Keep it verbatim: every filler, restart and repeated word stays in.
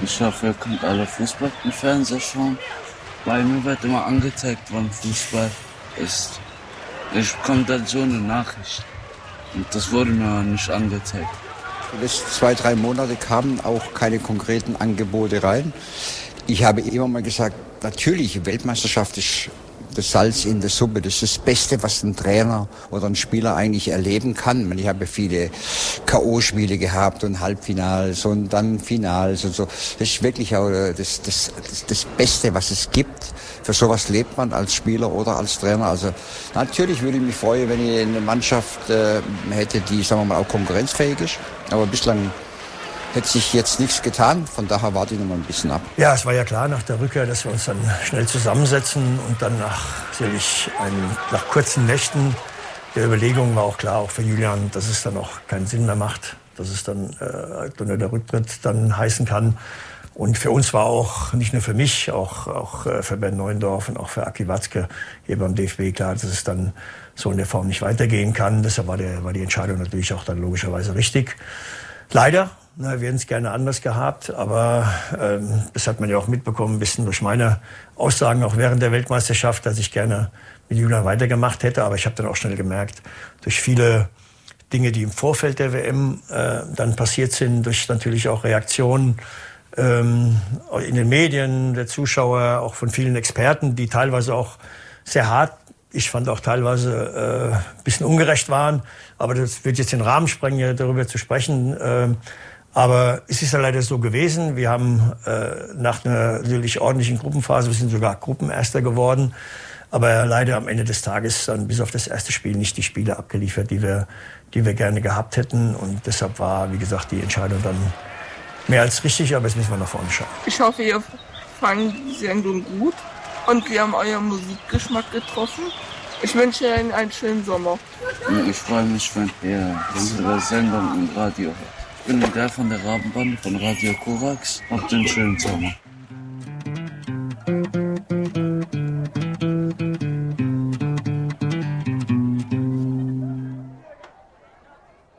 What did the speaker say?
Ich hoffe, ihr könnt alle Fußball im Fernsehen schauen. Weil mir wird immer angezeigt, wann Fußball ist. Ich bekomme dann so eine Nachricht. Und das wurde mir nicht angezeigt. Die letzten zwei, drei Monate kamen auch keine konkreten Angebote rein. Ich habe immer mal gesagt, natürlich, Weltmeisterschaft ist das Salz in der Suppe. Das ist das Beste, was ein Trainer oder ein Spieler eigentlich erleben kann. Ich habe viele K O-Spiele gehabt und Halbfinals und dann Finals und so. Das ist wirklich auch das, das, das, das Beste, was es gibt. Für sowas lebt man als Spieler oder als Trainer. Also natürlich würde ich mich freuen, wenn ich eine Mannschaft äh, hätte, die, sagen wir mal, auch konkurrenzfähig ist. Aber bislang hätte sich jetzt nichts getan, von daher warte ich noch mal ein bisschen ab. Ja, es war ja klar nach der Rückkehr, dass wir uns dann schnell zusammensetzen und dann nach, sicherlich ein, nach kurzen Nächten der Überlegung war auch klar, auch für Julian, dass es dann auch keinen Sinn mehr macht, dass es dann äh, nur der Rücktritt dann heißen kann. Und für uns war auch, nicht nur für mich, auch, auch für Bernd Neuendorf und auch für Aki Watzke hier beim D F B klar, dass es dann so in der Form nicht weitergehen kann. Deshalb war, der, war die Entscheidung natürlich auch dann logischerweise richtig. Leider, na, wir hätten es gerne anders gehabt, aber ähm, das hat man ja auch mitbekommen, ein bisschen durch meine Aussagen auch während der Weltmeisterschaft, dass ich gerne mit Julian weitergemacht hätte. Aber ich habe dann auch schnell gemerkt, durch viele Dinge, die im Vorfeld der W M äh, dann passiert sind, durch natürlich auch Reaktionen ähm, in den Medien, der Zuschauer, auch von vielen Experten, die teilweise auch sehr hart, ich fand auch teilweise äh, ein bisschen ungerecht waren. Aber das wird jetzt den Rahmen sprengen, darüber zu sprechen. Äh, aber es ist ja leider so gewesen. Wir haben äh, nach einer natürlich ordentlichen Gruppenphase, wir sind sogar Gruppenerster geworden. Aber leider am Ende des Tages dann bis auf das erste Spiel nicht die Spiele abgeliefert, die wir, die wir gerne gehabt hätten. Und deshalb war, wie gesagt, die Entscheidung dann mehr als richtig. Aber jetzt müssen wir nach vorne schauen. Ich hoffe, ihr fangt die Sendung gut und wir haben euren Musikgeschmack getroffen. Ich wünsche Ihnen einen schönen Sommer. Ich freue mich, wenn ihr unsere Sendung im Radio hört. Ich bin der von der Rabenbande von Radio Korax. Habt einen schönen Sommer.